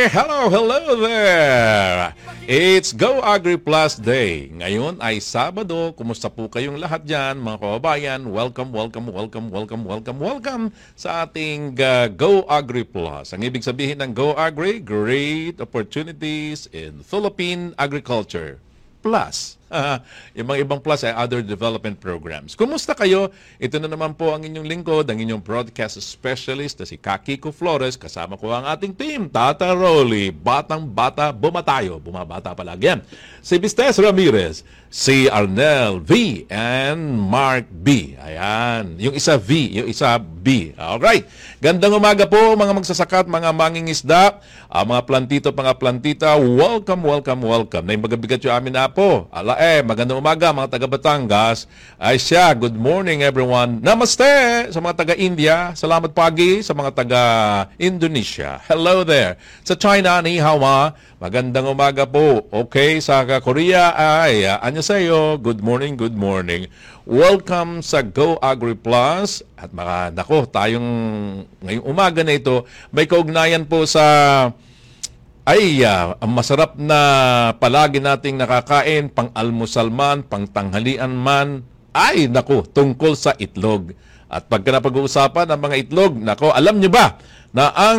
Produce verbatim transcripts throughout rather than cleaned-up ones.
Hello, hello there! It's Go Agri Plus Day. Ngayon ay Sabado. Kumusta po kayong lahat dyan, mga kababayan? Welcome, welcome, welcome, welcome, welcome, welcome sa ating uh, Go Agri Plus. Ang ibig sabihin ng Go Agri, great opportunities in Philippine agriculture. Plus, uh, yung mga ibang plus ay other development programs. Kumusta kayo? Ito na naman po ang inyong lingkod, ang inyong broadcast specialist na si Kakiko Flores. Kasama ko ang ating team, Tata Rolly, Batang Bata, Bumatayo. Bumabata palagi yan. Si Vistes Ramirez, si Arnel V, and Mark B. Ayan. Yung isa V, yung isa B. Alright. Gandang umaga po mga magsasakat, mga mangingisda, uh, mga plantito, mga plantita. Welcome, welcome, welcome. Na yung magabigat yung amin na po. Ala eh, magandang umaga mga taga Batangas. Ay siya, good morning everyone. Namaste sa mga taga India. Salamat pagi sa mga taga Indonesia. Hello there. Sa China, ni Hawa. Magandang umaga po. Okay, sa Korea ay uh, annyeonghaseyo. Good morning, good morning. Welcome sa Go Agri Plus. At mga nako, tayong ngayong umaga na ito, may kaugnayan po sa ay uh, ang masarap na palagi nating nakakain, pang-almusal man, pang-tanghalian man, ay nako, tungkol sa itlog. At pagka napag-uusapan ang mga itlog, nako, alam nyo ba na ang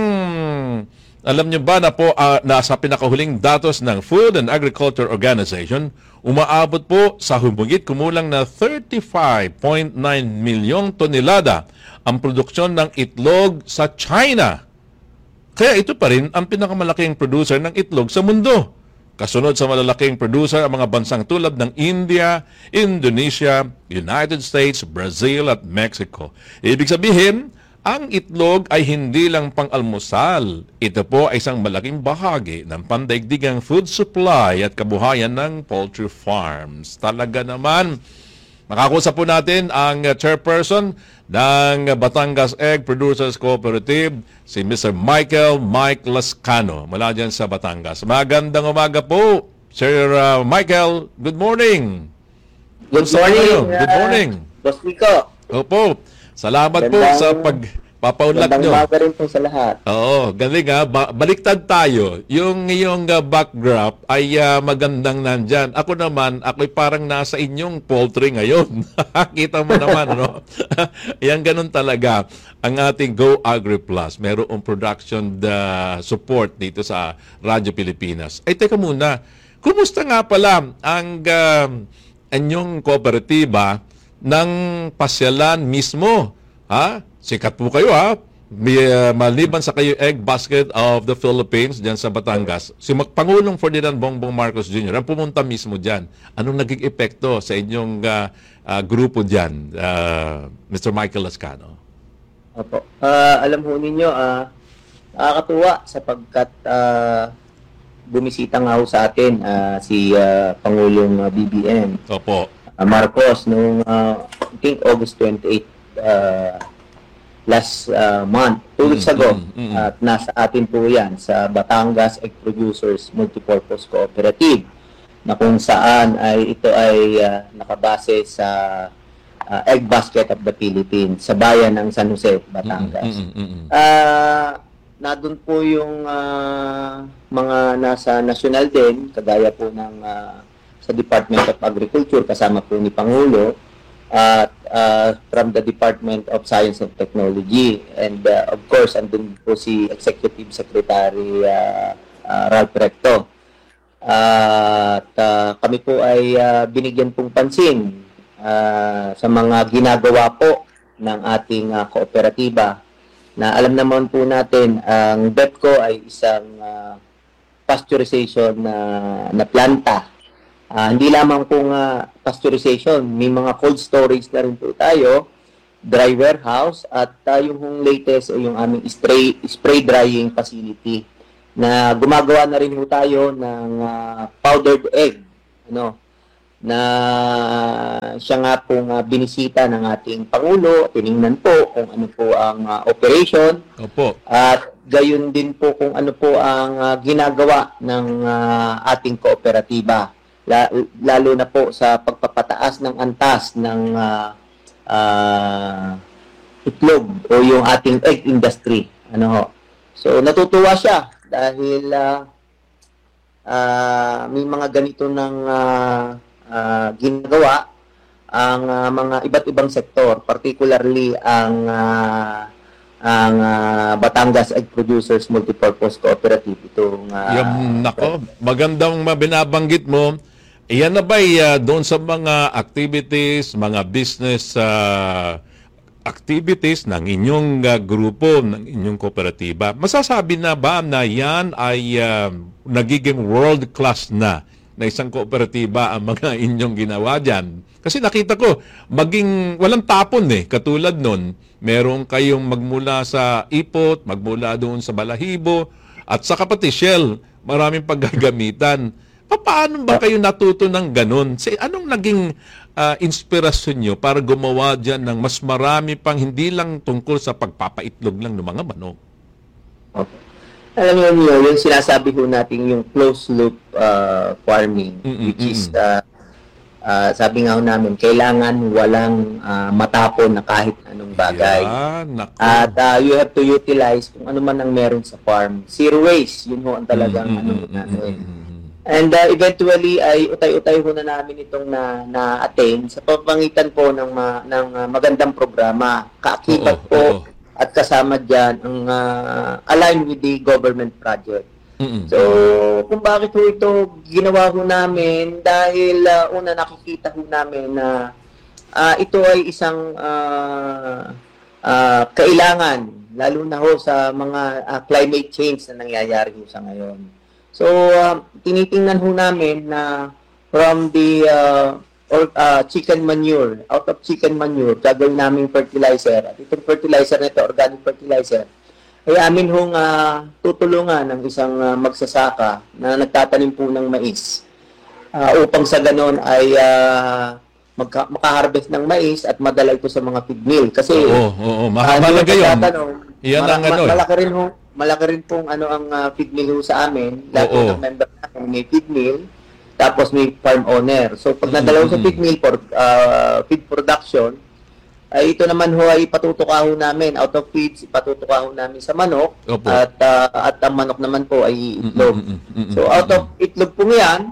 Alam niyo ba na po uh, nasa pinakahuling datos ng Food and Agriculture Organization, umaabot po sa humigit kumulang na thirty-five point nine milyong tonelada ang produksyon ng itlog sa China. Kaya ito pa rin ang pinakamalaking producer ng itlog sa mundo. Kasunod sa malalaking producer ang mga bansang tulad ng India, Indonesia, United States, Brazil at Mexico. Ibig sabihin, ang itlog ay hindi lang pang-almusal. Ito po ay isang malaking bahagi ng pandaigdigang food supply at kabuhayan ng poultry farms. Talaga naman, makakusap po natin ang chairperson ng Batangas Egg Producers Cooperative, si Mister Michael Mike Lascano, mula dyan sa Batangas. Magandang umaga po, Sir uh, Michael. Good morning. Good morning. Good morning. Uh, Boss Nico. Opo. Salamat Gandang, po sa pagpapaunlak nyo. Gandang umaga rin po sa lahat. Oo, galing ha. Ba- baliktad tayo. Yung iyong uh, backdrop ay uh, magandang nandyan. Ako naman, ako'y parang nasa inyong poultry ngayon. Kita mo naman, ano? Yan, ganun talaga ang ating Go Agri Plus. Merong production uh, support dito sa Radyo Pilipinas. Ay, teka muna. Kumusta nga pala ang uh, inyong kooperatiba ng pasyalan mismo? Ha? Sikat po kayo, ha? May, uh, maliban sa kayo Egg Basket of the Philippines dyan sa Batangas, si Pangulong Ferdinand Bongbong Marcos Junior ang pumunta mismo dyan. Anong naging epekto sa inyong uh, uh, grupo dyan, uh, Mister Michael Lascano? Opo. Uh, alam ho ninyo, uh, nakakatuwa sapagkat uh, bumisita nga ho sa atin uh, si uh, Pangulong uh, B B M. Opo. Uh, Marcos noong uh, I think August twenty-eighth uh, last uh, month, two weeks ago. Mm, mm, mm. At nasa atin po yan sa Batangas Egg Producers Multipurpose Cooperative, na kung saan ay ito ay uh, nakabase sa uh, Egg Basket of the Philippines sa bayan ng San Jose, Batangas. Mm, mm, mm, mm. Uh, nadun po yung uh, mga nasa national din, kagaya po ng uh, sa Department of Agriculture, kasama po ni Pangulo, at uh, from the Department of Science and Technology, and uh, of course andun po si Executive Secretary uh, uh, Ralph Recto. Uh, at uh, kami po ay uh, binigyan pong pansin uh, sa mga ginagawa po ng ating uh, kooperatiba, na alam naman po natin ang BEPCO ay isang uh, pasteurization na, na planta. Uh, hindi lamang pong uh, pasteurization, may mga cold storage na rin po tayo, dry warehouse, at uh, yung latest ay yung aming spray, spray drying facility, na gumagawa na rin po tayo ng uh, powdered egg, ano, na siya nga pong uh, binisita ng ating Pangulo, tiningnan po kung ano po ang uh, operation. Opo. At gayon din po kung ano po ang uh, ginagawa ng uh, ating kooperatiba. Lalo na po sa pagpapataas ng antas ng uh, uh, itlog o yung ating egg industry. Ano ho? So natutuwa siya dahil uh, uh, may mga ganito ng uh, uh, ginagawa ang uh, mga iba't ibang sektor, particularly ang uh, ang uh, Batangas Egg Producers Multipurpose Cooperative. Itong uh, Yung, nako, magandang mabinabanggit mo. Iyan na ba uh, doon sa mga activities, mga business uh, activities ng inyong uh, grupo, ng inyong kooperatiba? Masasabi na ba na yan ay uh, nagiging world-class na na isang kooperatiba ang mga inyong ginawa dyan? Kasi nakita ko, maging walang tapon eh. Katulad nun, meron kayong magmula sa ipot, magmula doon sa balahibo, at sa pati shell, maraming paggagamitan. Paano ba kayo natuto ng ganun? Say, anong naging uh, inspirasyon nyo para gumawa dyan ng mas marami pang hindi lang tungkol sa pagpapaitlog lang ng mga manok? Okay. Alam niyo, yung sinasabi ho natin yung closed loop uh, farming, mm-mm, which is, uh, uh, sabi nga ho namin, kailangan walang uh, matapon na kahit anong bagay. Yeah, At uh, you have to utilize kung ano man ang meron sa farm. Zero waste, yun ho ang talagang ano natin. And uh, eventually ay utay-utay ho na namin itong na na-attain sa pamamagitan po ng ma, ng uh, magandang programa. Kaakibat po oh, oh. At kasama diyan ang uh, align with the government project. Mm-mm. So, kung bakit ho ito ginawa ho namin dahil uh, una nakikita ho namin na uh, ito ay isang uh, uh, kailangan lalo na ho sa mga uh, climate change na nangyayari ho sa ngayon. So, uh, tinitingnan ho namin na from the uh, or, uh, chicken manure, out of chicken manure, gagawin namin fertilizer. At itong fertilizer na ito, organic fertilizer, ay amin hong uh, tutulungan ng isang uh, magsasaka na nagtatanim po ng mais uh, upang sa ganon ay uh, magka- makaharvest ng mais at madala ito sa mga feed mill. Kasi, oo, oo, mahalaga uh, yun. Yan ang ano. Malaki rin ho, malaki rin pong ano ang uh, feed mill ho sa amin. Lahat ng member namin may feed mill. Tapos may farm owner. So pag nadalaw sa feed mill for uh, feed production, ay ito naman ho ay patutuka ho namin out of feeds, ipatutuka ho namin sa manok. Opo. At uh, at ang manok naman po ay itlog. So out of itlog po yan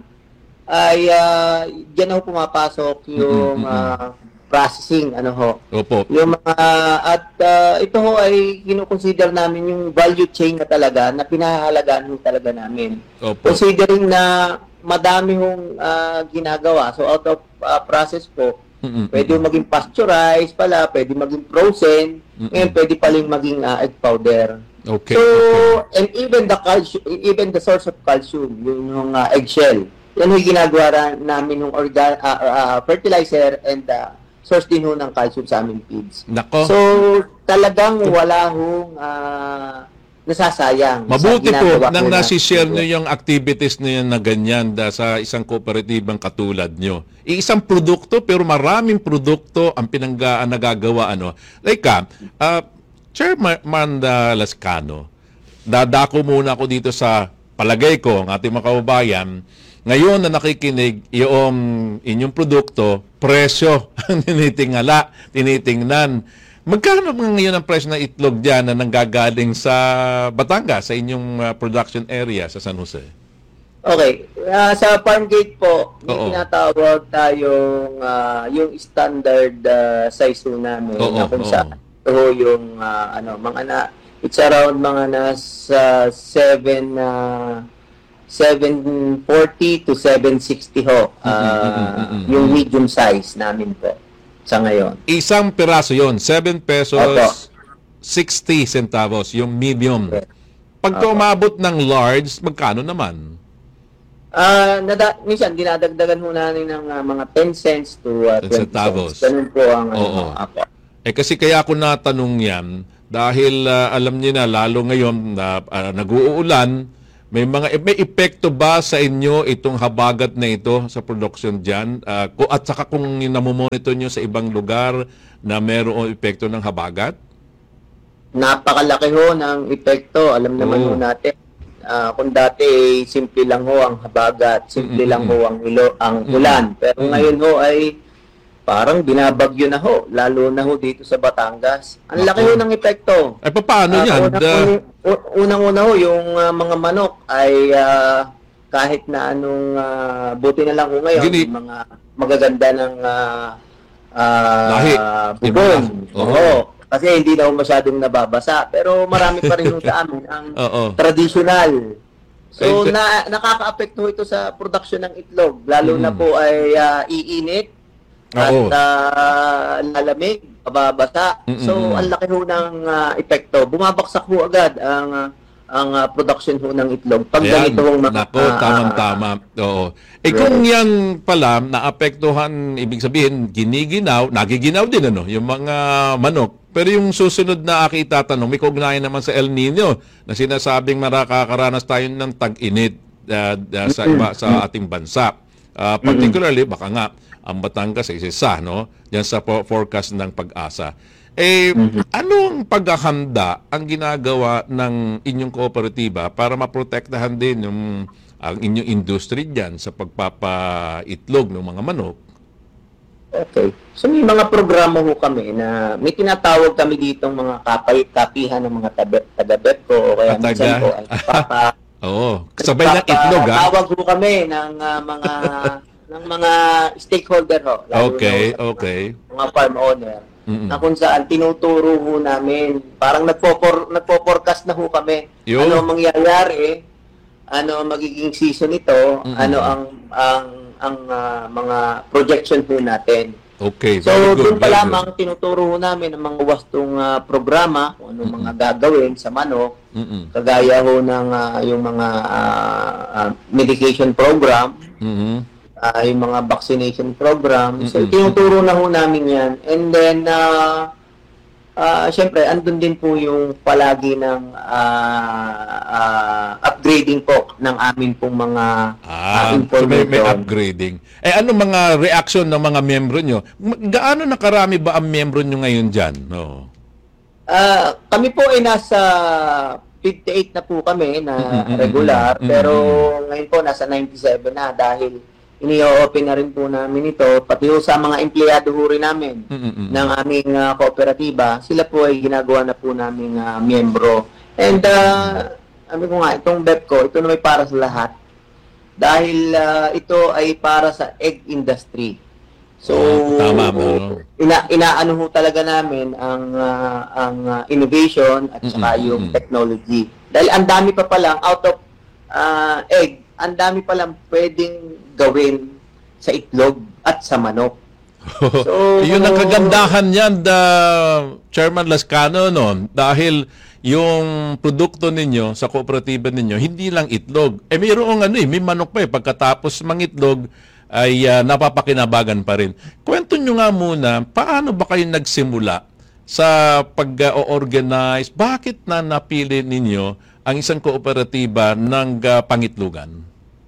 ay uh, diyan ho pumapasok yung uh, processing ano ho. Opo. Yung mga at uh, ito ho ay kino-consider namin yung value chain na talaga na pinahahalagaan ho talaga namin. Opo. Considering na madami hong uh, ginagawa. So, out of uh, process po, mm-mm, pwede maging pasteurized pala, pwede maging frozen, mm-mm, and pwede paling maging uh, egg powder. Okay. So, okay. And even the calcium, even the source of calcium, yung, yung uh, eggshell, yan yung ginagawa namin yung organ, uh, uh, fertilizer and uh, source din ho ng calcium sa aming feeds. Nako. So, talagang wala hong uh, nasasayang. Mabuti po nang nasi-share nyo yung activities na yan na ganyan da, sa isang kooperatibang katulad nyo. Iisang produkto pero maraming produkto ang pinanggaan nagagawa. Ano. Like ka, uh, Chairman uh, Lascano, dadako muna ako dito sa palagay ko, ang ating mga kababayan, ngayon na nakikinig, yung inyong produkto, presyo ang tinitingala, tinitingnan. Magkano ngayon ang presyo ng itlog dyan na nanggagaling sa Batangas, sa inyong uh, production area sa San Jose? Okay. Uh, sa farm gate po, may tinatawag tayong uh, yung standard uh, size po namin Oo, na kung saan ito yung uh, ano, mga na, it's around mga nasa seven uh, seven forty to seven sixty ho. Uh, mm-hmm, mm-hmm. Yung medium size namin po. Sa ngayon. Isang piraso yon, seven pesos, Opo. sixty centavos, yung medium. Okay. Pag umabot ng large, magkano naman? Uh, nada, minsan, dinadagdagan ho namin ng uh, mga ten cents to uh, twenty centavos. Cents. Ganun po ang ano, Apo. Eh kasi kaya ako natanong yan, dahil uh, alam niyo na, lalo ngayon na uh, nag-uulan, may mga may epekto ba sa inyo itong habagat na ito sa production diyan? Uh, at saka kung namomonitor niyo sa ibang lugar na mayroong epekto ng habagat? Napakalaki ho ng epekto. Alam naman oh. ho natin. Uh, kung dati simple lang ho ang habagat, simple mm-hmm. lang ho ang ilo, ang ulan. Mm-hmm. Pero ngayon ho ay parang binabagyo na ho, lalo na ho dito sa Batangas. Ang laki ho ng epekto. Ay paano uh, yan? Una, uh, u- unang-una ho, yung ah, mga manok ay ah, kahit na anong ah, buti na lang ho ngayon, Gini, yung mga magaganda ng ah, lahi. ah, Yung mga, bubon. oo. Oo. Kasi hindi na ho masyadong nababasa. Pero marami pa rin ho sa amin ang Oo. traditional. Ay, So, sa- na, nakaka-apekto ito sa production ng itlog. Lalo na Mm. po ay ah, iinit at Oo. ah, lalamig, mababasa. Mm, So, mm. ang laki ho ng ah, epekto. Bumabaksak ho agad ang ah, ang ah, production ho ng itlog. Pag Ayan, ganito hong mga... nako, ah, ah, tamang-tama. Oo. Eh kung yan pala, naapektuhan, ibig sabihin, giniginaw, nagiginaw din ano, yung mga manok. Pero yung susunod na aking itatanong, may kaugnayan naman sa El Nino na sinasabing marakakaranas tayo ng tag-init ah, ah, sa, iba, sa ating bansa. Ah, particularly, baka nga, ang Batangas ay isa, no? Yan sa po- forecast ng pag-asa. Eh, anong paghahanda ang ginagawa ng inyong kooperatiba para maprotektahan din yung ang inyong industry diyan sa pagpapaitlog ng mga manok? Okay. So may mga programa ho kami na may tinatawag kami ditong mga kapay, kapihan ng mga taga- taga-Betco o kaya Ah, taga? minsan po ay papa, Oo, sabay ng itlog, ha? Tawag ho kami ng ah, mga ng mga stakeholder ho. lalo Okay, na ho sa okay. Mga farm owner. Mm-mm. Na kung saan tinuturo ho namin. Parang nagpo-for, nagpo-forecast na ho kami. Yun. Ano ang mangyayari, ano ang magiging season nito, Mm-mm. ano ang ang ang ah, mga projection ho natin. Okay, So, very good. doon pa very lamang tinuturo ho namin ang mga wastong ah, programa, kung ano mga gagawin sa manok, good. Mm-mm. kagaya ho ng ah, yung mga ah, ah, medication program, Mhm. ah, yung mga vaccination program. So, Mm-mm. tinuturo na ho namin yan. And then, uh, uh, syempre, andun din po yung palagi ng ah, ah, upgrading po ng amin pong mga ah, Ah, so may, may information. upgrading. Eh, ano mga reaction ng mga membro nyo? Ma- Gaano na karami ba ang membro nyo ngayon dyan? No. Ah, kami po ay nasa fifty-eight na po kami na Mm-mm, regular, mm-mm, pero mm-mm. ngayon po nasa ninety-seven na dahil ini-open na rin po namin ito, pati ho sa mga empleyado ho rin namin Mm-mm. ng aming ah, kooperatiba, sila po ay ginagawa na po naming ah, miyembro. And uh, sabi ko nga, itong Betco, ito na may para sa lahat dahil ah, ito ay para sa egg industry. So, Ah, tama mo. ina inaano ho talaga namin ang ah, ang ah, innovation at saka Mm-mm, yung mm-mm. technology. Dahil ang dami pa palang out of ah, egg, ang dami palang pwedeng gawin sa itlog at sa manok. So, Yun ang kagandahan niyan, the Chairman Lascano, no? Dahil yung produkto ninyo sa kooperatiba ninyo, hindi lang itlog. Eh, mayroong ano eh, may manok pa eh. Pagkatapos mangitlog, ay ah, napapakinabagan pa rin. Kwento nyo nga muna, paano ba kayo nagsimula sa pag-organize? Bakit na napili ninyo ang isang kooperatiba ng ah, pangitlugan?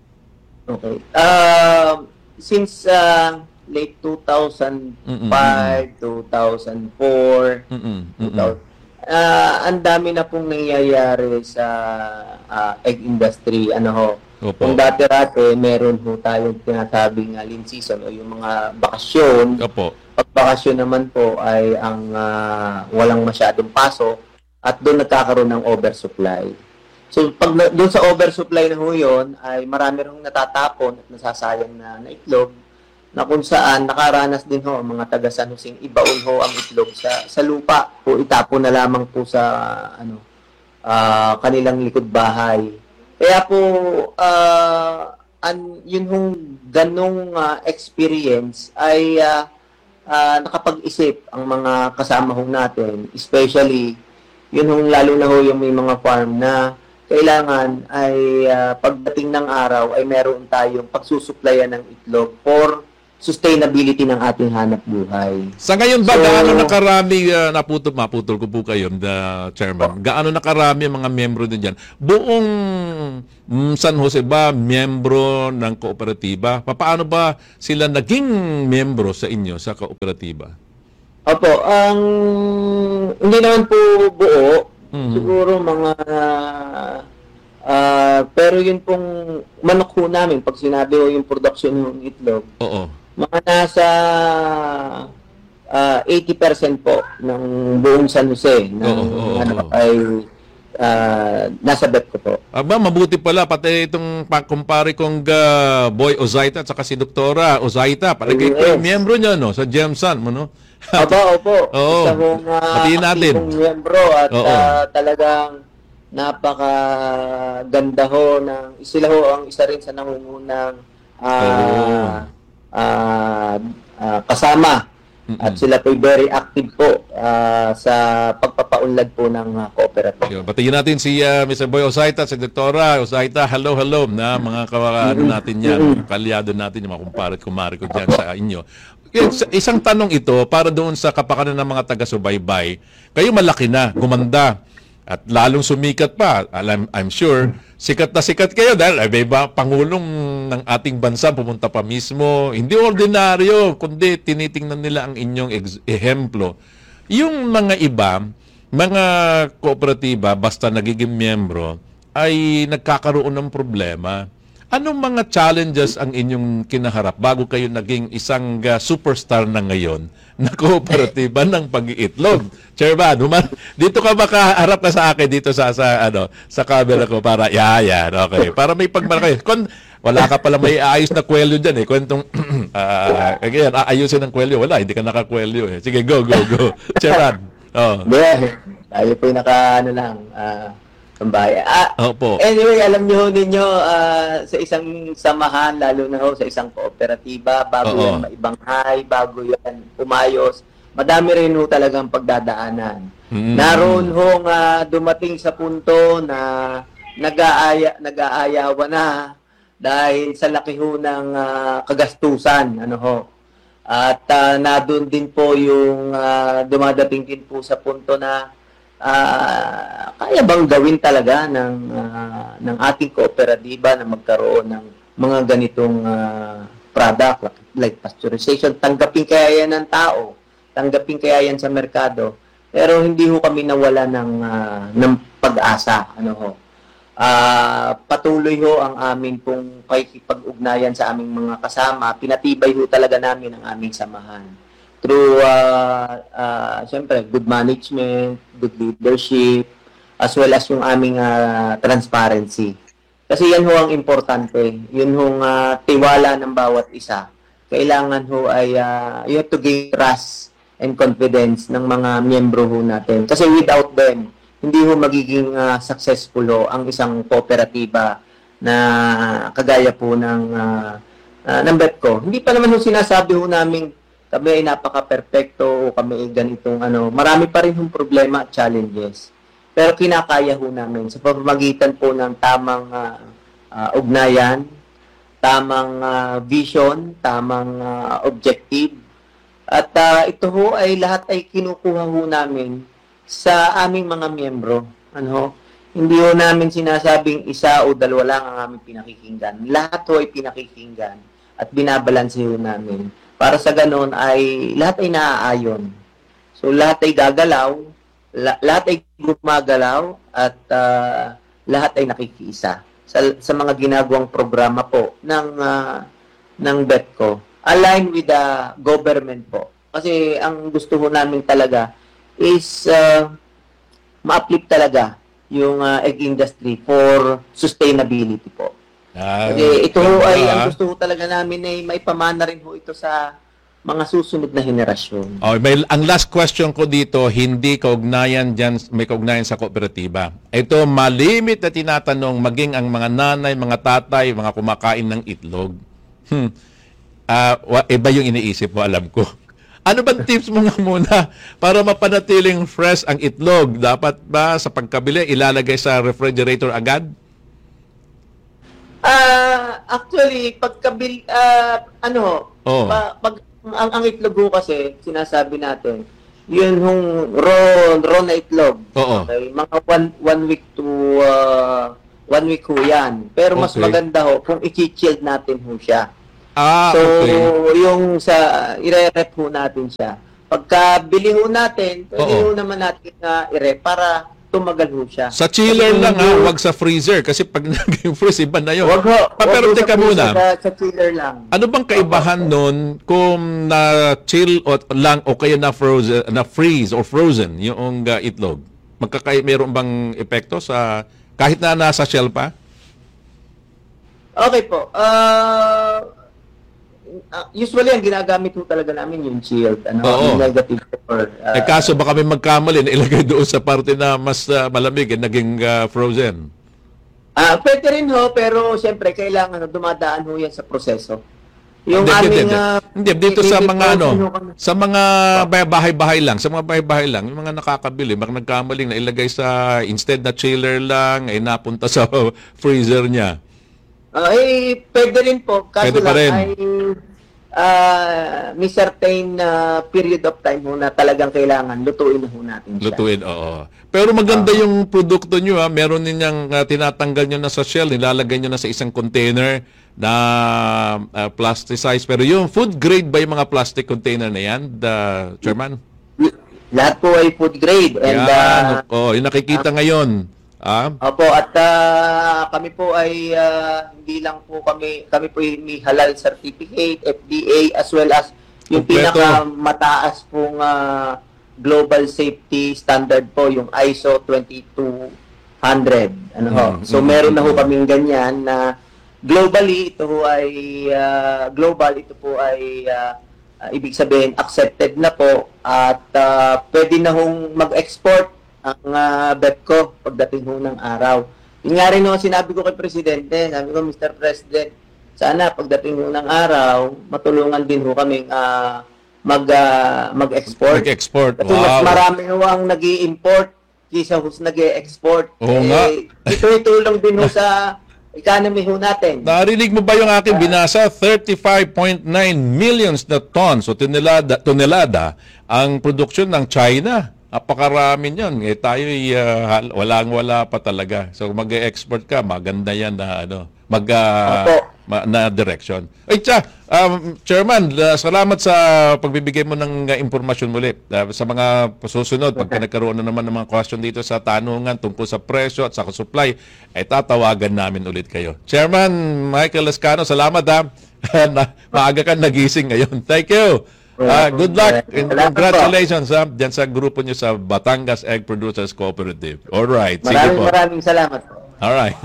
Okay. Uh, since uh, late two thousand five, two thousand four, Mm-mm, two mm-mm. thousand, ah, ang dami na pong nangyayari sa ah, egg industry. Ano ho? Opo. Kung dati-dati, meron ho tayong tinasabing uh, lean season o yung mga bakasyon. Opo. Pag bakasyon naman po ay ang ah, walang masyadong pasok at doon nagkakaroon ng oversupply. So, pag na, doon sa oversupply na ho yun, ay marami rin natatapon at nasasayang na, na itlog na kung saan nakaranas din ho ang mga taga San Jose ibaon ho ang itlog sa sa lupa o itapon na lamang po sa ano ah, kanilang likod bahay. Kaya po ah, an, yun hong ganong ah, experience ay ah, ah, nakapag-isip ang mga kasama ho natin, especially yun hong lalo na ho yung may mga farm na kailangan ay ah, pagdating ng araw ay meron tayong pagsusuplayan ng itlog for sustainability ng ating hanap buhay. Sa ngayon ba, So- gaano nakarami, uh, naputol, maputol ko po kayo, the chairman, gaano nakarami ang mga membro din dyan? Buong mm, San Jose ba, membro ng kooperatiba? Paano ba sila naging membro sa inyo, sa kooperatiba? Opo, ang hindi naman po buo, Mhm. siguro mga ah, pero yun pong manok ho namin, pag sinabi ho yung production ng itlog, Oo. mga nasa ah, eighty percent po ng buong San Jose ng Oo, oo, ano oo. ay ah, nasa bet ko po. Aba, mabuti pala pati itong kumpare kong ah, Boy Ozaita at saka si Doktora Ozaita. Palagay ko yung Yes. miyembro niya, no? Sa Gemsan mo, no? Opo, opo. Oo. Isa kong uh, Batiin natin. aktibong miyembro at Oo. ah, talagang napakaganda ho ng sila ho ang isa rin sa nangungunang ah, ah, ah, kasama. At sila po very active po ah, sa pagpapaunlad po ng uh, cooperative. Yun, batiin natin si uh, mister Boy Ozaita, si Doktora Ozaita. Hello, hello na mga kaano natin yan, mga kalyado natin, yung mga kumpare at kumare ko dyan sa inyo. Is- Isang tanong ito para doon sa kapakanan ng mga taga-subaybay. Kayo malaki na, gumanda, at lalong sumikat pa. Alam, I'm sure, sikat na sikat kayo dahil ay, iba pangulong ng ating bansa pumunta pa mismo. Hindi ordinaryo, kundi tinitingnan nila ang inyong ex- ehemplo. Yung mga iba, mga kooperatiba, basta nagiging miyembro, ay nagkakaroon ng problema. Anong mga challenges ang inyong kinaharap bago kayo naging isang uh, superstar na ngayon na kooperatiba ng pag-iitlog? Chairman, human, dito ka makaharap ka sa akin dito sa sa ano sa camera ko para yeah, yeah, okay. Para may pagmalaki. Kung wala ka pala may aayos na kwelyo diyan eh. Kwentong uh, ganyan, aayusin ng kwelyo. Wala, hindi ka nakakwelyo eh. Sige, go, go, go. Chairman. Oh. Yeah, tayo po yung naka ano lang ah, tambaya. Ah, Opo. anyway, alam niyo ho ninyo ah, sa isang samahan, lalo na ho sa isang kooperatiba, bago Oo. yan maibanghay, bago yan umayos, madami rin ho talagang pagdadaanan. Mm. Naroon ho nga dumating sa punto na nag-aaya, nag-aayawa na dahil sa laki ho ng ah, kagastusan, ano ho. At uh, nadun din po yung ah, dumadating din po sa punto na ah, kaya bang gawin talaga ng ah, ng ating kooperatiba na magkaroon ng mga ganitong ah, product like, like pasteurization, tanggapin kaya yan ng tao, tanggapin kaya yan sa merkado. Pero hindi ho kami nawala ng ah, ng pag-asa, ano ho. Ah, patuloy ho ang amin pong pakikipag-ugnayan sa aming mga kasama. Pinatibay ho talaga namin ang aming samahan through uh, uh, siyempre good management, good leadership, as well as yung aming uh, transparency. Kasi yan ho ang importante, yun hong uh, tiwala ng bawat isa. Kailangan ho ay uh, you have to gain trust and confidence ng mga miyembro ho natin. Kasi without them, hindi ho magiging uh, successful ho ang isang kooperatiba na kagaya po ng uh, uh, ng BEPCO. Hindi pa naman ho sinasabi ho namin kami ay napaka-perfecto o kami ay ganitong ano. Marami pa rin hong problema at challenges. Pero kinakaya ho namin sa pamamagitan po ng tamang uh, uh, ugnayan, tamang uh, vision, tamang uh, objective. At uh, ito ho ay lahat ay kinukuha ho namin sa aming mga miyembro. Ano ho? Hindi ho namin sinasabing isa o dalawa lang ang aming pinakikinggan. Lahat ho ay pinakikinggan at binabalanse ho namin. Para sa ganon ay lahat ay naaayon. So lahat ay gagalaw, la- lahat ay gumagalaw at uh, lahat ay nakikiisa sa, sa mga ginagawang programa po ng uh, ng BEPCO. Aligned with the government po. Kasi ang gusto ho namin talaga is uh, ma-uplift talaga yung uh, egg industry for sustainability po. Ah, Kasi ito ho ay, ang ah. gusto ho talaga namin ay maipamana rin ho ito sa mga susunod na henerasyon. Oh, may, ang last question ko dito, hindi kaugnayan dyan, may kaugnayan sa kooperatiba. Ito, malimit na tinatanong, maging ang mga nanay, mga tatay, mga kumakain ng itlog. Hmm. Ah, wa- iba yung iniisip mo, alam ko. Ano ba tips mo nga muna para mapanatiling fresh ang itlog? Dapat ba sa pagkabili, ilalagay sa refrigerator agad? Ah, actually, pagkabil ah, ano, Oo. pa- pag ang, ang itlog ho kasi sinasabi natin, yun hong raw, raw na itlog. Oo. Okay, mga one, one week to uh, one week ho yan. Pero mas Okay. maganda ho kung i-chilled natin ho siya. Ah, So, okay. yung sa ire-rep ho natin siya. Pagka bili ho natin, pwede Oo. ho naman natin na i-rep para tumagal ho siya. Sa chiller Kasi lang hindi ha, ho- wag sa freezer kasi pag nag-freeze iba na yun. Wag ho. Pa, pero wag ho teka sa muna, puso, Sa, sa chiller lang. ano bang kaibahan nun kung na chill o lang o kaya na frozen, na freeze or frozen yung uh, itlog? Magkakay meron bang epekto sa kahit na nasa shell pa? Okay po. Uh, uh, usually, ang ginagamit po talaga namin yung chilled. Ano, Oo. yung negative or... Uh, Eh kaso baka may magkamali na ilagay doon sa parte na mas ah, malamig eh, naging ah, frozen. ah pwede rin ho, pero siyempre, kailangan na dumadaan ho yan sa proseso. Yung Hindi, aming... hindi, hindi. ah, Hindi, dito sa i- mga i- ano, ho kami. sa mga bahay-bahay lang, sa mga bahay-bahay lang, yung mga nakakabili, baka nagkamaling na ilagay sa, instead na chiller lang, ay napunta sa freezer niya. Ah, eh, pwede rin po. Kaso Pwede pa lang rin. ay ah, may certain na period of time ho na talagang kailangan lutuin na ho natin siya. Lutuin, oo. Pero maganda yung produkto nyo, ha. Meron ninyang uh, tinatanggal nyo na sa shell, nilalagay nyo na sa isang container na uh, plasticized. Pero yung food grade ba yung mga plastic container na yan, the Chairman? Lahat po ay food grade. And, Yan, ah, oh, yung nakikita ngayon. Ah, Opo, at ah, kami po ay ah, hindi lang po kami, kami po ay may halal certificate, F D A, as well as yung Kompleto. pinakamataas pong ah, global safety standard po, yung I S O twenty-two hundred. Ano ho? Mm, So mm, meron na ho mm. kaming ganyan na globally, ito ho ay ah, global, ito po ay ah, ah, ibig sabihin accepted na po at ah, pwede na hong mag-export ang uh, bet ko pagdating ho ng araw. Yung nga rin ho, sinabi ko kay Presidente, sabi ko, Mister President, sana pagdating ho ng araw, matulungan din ho kaming uh, mag, uh, mag-export. Mag-export, Kasi mas wow. marami ho ang nag import kaysa ho nag export Oo nga. ito itulong din ho sa economy ho natin. Narinig mo ba yung aking binasa? thirty-five point nine millions na tons o tonelada, tonelada ang produksyon ng China. Napakarami niyan. Eh, tayo uh, walang-wala pa talaga. So mag-export ka, maganda yan na ano, mag uh, Opo. ma- na direction. Ay, tsa, um, Chairman, uh, salamat sa pagbibigay mo ng uh, impormasyon muli. Uh, sa mga susunod, pagka nagkaroon na naman ng mga question dito sa tanungan tungkol sa presyo at sa supply, ay tatawagan namin ulit kayo. Chairman Michael Lescano, salamat ha. na, maaga ka nagising ngayon. Thank you. Uh, good luck and Salamat po. congratulations ha, dyan sa grupo nyo sa Batangas Egg Producers Cooperative. Alright, sige Maraming po. maraming salamat po. Alright.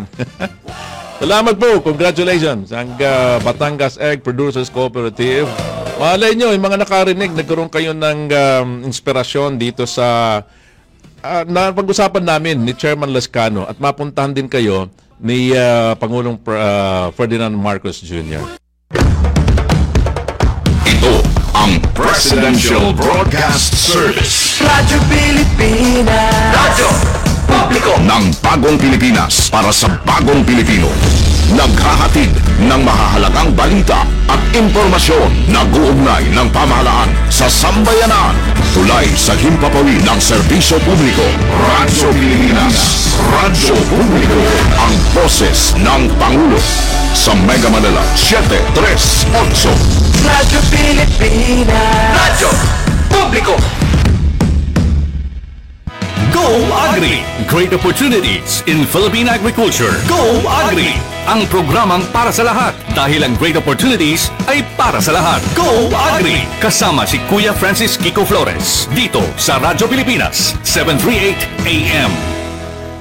Salamat po. Congratulations. Ang uh, Batangas Egg Producers Cooperative. Malay nyo, yung mga nakarinig, nagkaroon kayo ng um, inspirasyon dito sa uh, na pag-usapan namin ni Chairman Lescano at mapuntahan din kayo ni uh, Pangulong uh, Ferdinand Marcos Junior Ito ang Presidential Broadcast Service. Radyo Pilipinas. Radyo Publiko ng Bagong Pilipinas para sa Bagong Pilipino. Naghahatid ng mahahalagang balita at impormasyon na guugnay ng pamahalaan sa sambayanan. Tulay sa himpapawid ng serbisyo publiko. Radyo Pilipinas. Radyo Publiko. Ang boses ng Pangulo. Sa Mega Manila, seven three eight. Radyo Pilipinas. Radyo Publiko. Go Agri! Great opportunities in Philippine agriculture. Go Agri! Ang programang para sa lahat dahil ang great opportunities ay para sa lahat. Go Agri! Kasama si Kuya Francis Kiko Flores dito sa Radyo Pilipinas, seven thirty-eight A M.